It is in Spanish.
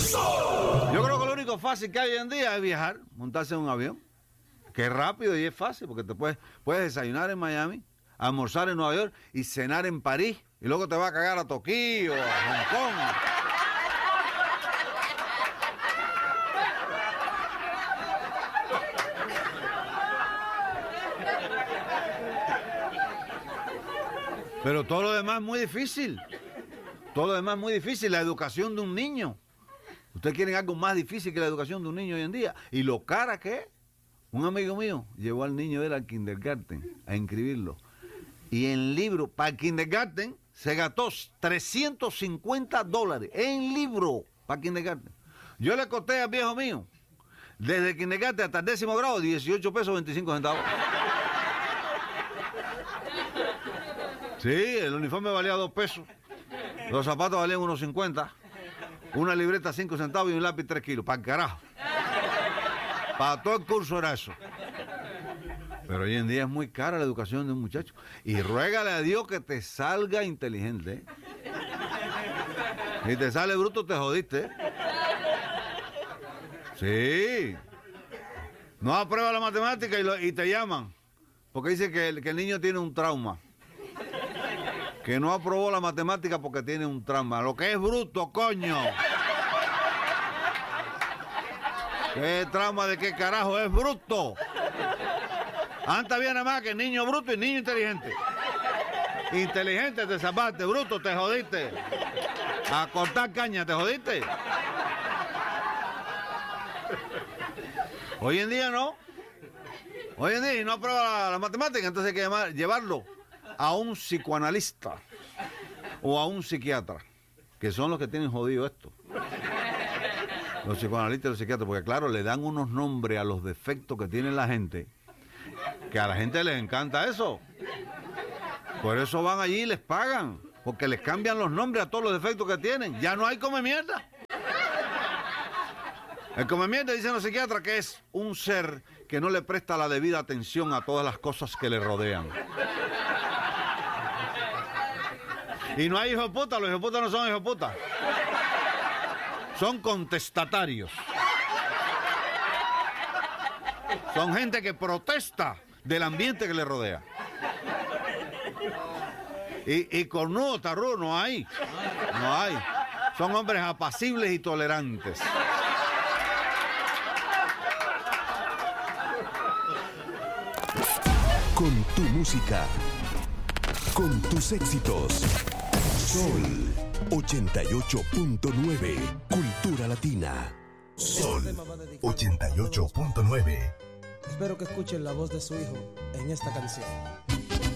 Yo creo que lo único fácil que hay hoy en día es viajar, montarse en un avión, que es rápido y es fácil, porque te puedes desayunar en Miami, almorzar en Nueva York y cenar en París, y luego te vas a cagar a Tokio, a Hong Kong. Pero todo lo demás es muy difícil. Todo lo demás es muy difícil. La educación de un niño. Ustedes quieren algo más difícil que la educación de un niño hoy en día. Y lo cara que es. Un amigo mío llevó al niño de él al kindergarten a inscribirlo. Y en libro, para el kindergarten, se gastó $350 en libro para el kindergarten. Yo le costé al viejo mío, desde el kindergarten hasta el 10º grado, 18 pesos 25 centavos. Sí, el uniforme valía 2 pesos. Los zapatos valían unos 50. Una libreta 5 centavos y un lápiz 3 kilos. Para el carajo. Para todo el curso era eso. Pero hoy en día es muy cara la educación de un muchacho. Y ruégale a Dios que te salga inteligente. Si te sale bruto, te jodiste. Sí. No aprueba la matemática y te llaman. Porque dice que el niño tiene un trauma. Que no aprobó la matemática porque tiene un trauma. Lo que es bruto, coño. ¿Qué trauma de qué carajo? Es bruto. Antes había nada más que niño bruto y niño inteligente. Inteligente te zapaste, bruto te jodiste. A cortar caña te jodiste. Hoy en día no. Hoy en día y no aprueba la matemática, entonces hay que llevarlo a un psicoanalista o a un psiquiatra, que son los que tienen jodido esto. Los psicoanalistas y los psiquiatras, porque claro, le dan unos nombres a los defectos que tiene la gente, que a la gente les encanta eso. Por eso van allí y les pagan, porque les cambian los nombres a todos los defectos que tienen. Ya no hay come mierda. El come mierda, dicen los psiquiatras, que es un ser que no le presta la debida atención a todas las cosas que le rodean. Y no hay hijos de puta, los hijos de puta no son hijos de puta. Son contestatarios. Son gente que protesta del ambiente que le rodea. Y cornudo, tarrudo, no hay. No hay. Son hombres apacibles y tolerantes. Con tu música. Con tus éxitos. Sol 88.9. Cultura Latina. Sol 88.9. Espero que escuchen la voz de su hijo en esta canción.